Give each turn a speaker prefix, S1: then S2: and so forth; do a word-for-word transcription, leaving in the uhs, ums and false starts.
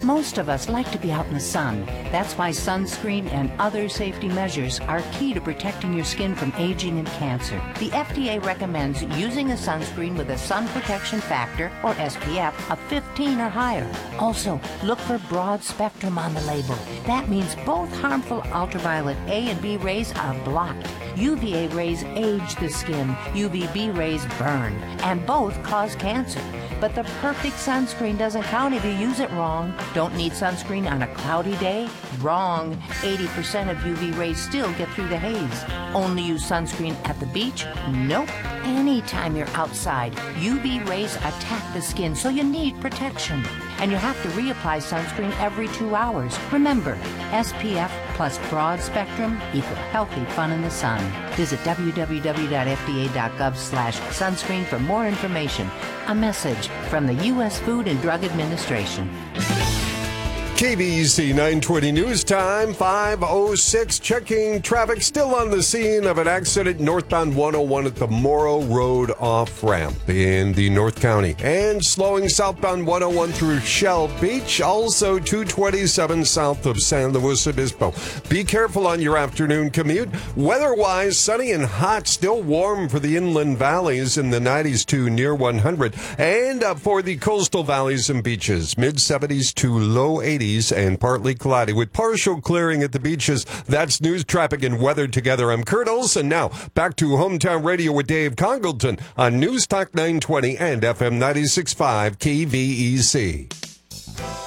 S1: Most of us like to be out in the sun. That's why sunscreen and other safety measures are key to protecting your skin from aging and cancer. The F D A recommends using a sunscreen with a sun protection factor, or S P F, of fifteen or higher. Also, look for broad spectrum on the label. That means both harmful ultraviolet A and B rays are blocked. U V A rays age the skin, U V B rays burn, and both cause cancer. But the perfect sunscreen doesn't count if you use it wrong. Don't need sunscreen on a cloudy day? Wrong. eighty percent of U V rays still get through the haze. Only use sunscreen at the beach? Nope. Anytime you're outside, U V rays attack the skin, so you need protection. And you have to reapply sunscreen every two hours. Remember, S P F plus broad spectrum equal healthy fun in the sun. Visit w w w dot f d a dot gov slash sunscreen for more information. A message from the U S Food and Drug Administration.
S2: K B E C nine twenty News Time, five oh six, checking traffic. Still on the scene of an accident northbound one oh one at the Morrow Road off-ramp in the North County. And slowing southbound one oh one through Shell Beach. Also two twenty-seven south of San Luis Obispo. Be careful on your afternoon commute. Weather-wise, sunny and hot. Still warm for the inland valleys in the nineties to near one hundred. And uh, for the coastal valleys and beaches, mid-seventies to low eighties. And partly cloudy with partial clearing at the beaches. That's news, traffic, and weather together. I'm Kurt Olson. Now, back to Hometown Radio with Dave Congleton on News Talk nine twenty and F M ninety-six point five K V E C.